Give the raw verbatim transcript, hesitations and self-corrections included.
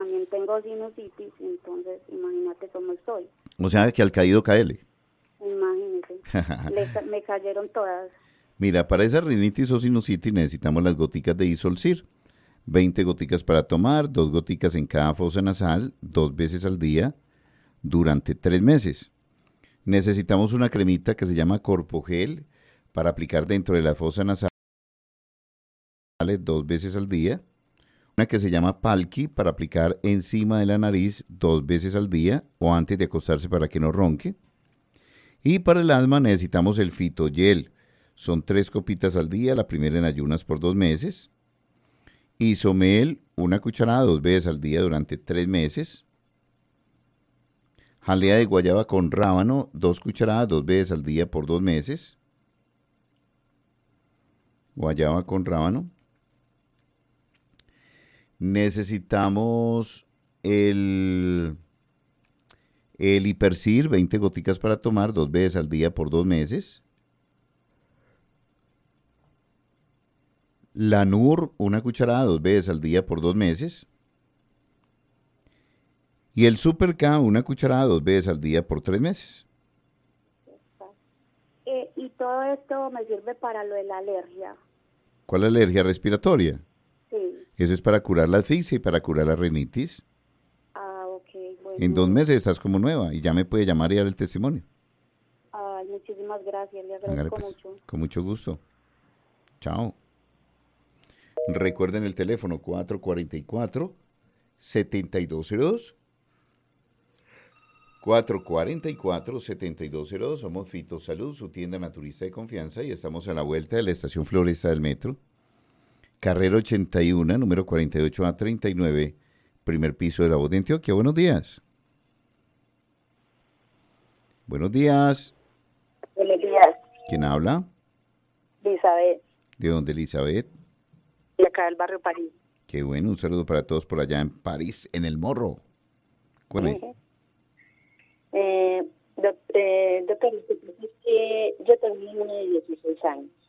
también tengo sinusitis, entonces imagínate cómo estoy. O sea, que al caído caele. Imagínese. Le ca- me cayeron todas. Mira, para esa rinitis o sinusitis necesitamos las goticas de Isolcir. veinte goticas para tomar, dos goticas en cada fosa nasal, dos veces al día, durante tres meses. Necesitamos una cremita que se llama Corpogel para aplicar dentro de la fosa nasal dos veces al día. Una que se llama Palki para aplicar encima de la nariz dos veces al día o antes de acostarse para que no ronque. Y para el asma necesitamos el Fitogel. Son tres copitas al día, la primera en ayunas por dos meses. Isomel, una cucharada dos veces al día durante tres meses. Jalea de guayaba con rábano, dos cucharadas dos veces al día por dos meses. Guayaba con rábano. Necesitamos el, el Hipercir, veinte goticas para tomar dos veces al día por dos meses. La Nur, una cucharada dos veces al día por dos meses. Y el Super K, una cucharada dos veces al día por tres meses. Eh, y todo esto me sirve para lo de la alergia. ¿Cuál alergia respiratoria? Sí. Eso es para curar la asfixia y para curar la rinitis. Ah, ok. Bueno. En dos meses estás como nueva y ya me puede llamar y dar el testimonio. Ay, muchísimas gracias. Le Hágale, agradezco pues, mucho. con mucho gusto. Chao. Recuerden el teléfono cuatro cuatro cuatro, siete dos cero dos. cuatro cuatro cuatro, siete dos cero dos. Somos Fitosalud, su tienda naturista de confianza, y estamos a la vuelta de la estación Floresta del Metro. Carrera ochenta y uno, número cuarenta y ocho A treinta y nueve, primer piso de La Voz de Antioquia. Buenos días. Buenos días. Buenos días. ¿Quién habla? Elizabeth, ¿De dónde, Elizabeth? de acá del barrio París. Qué bueno, un saludo para todos por allá en París, en el Morro. Cuéntame. Eh, doc- eh, doctor, lo que pasa es que yo tengo una niña de dieciséis años.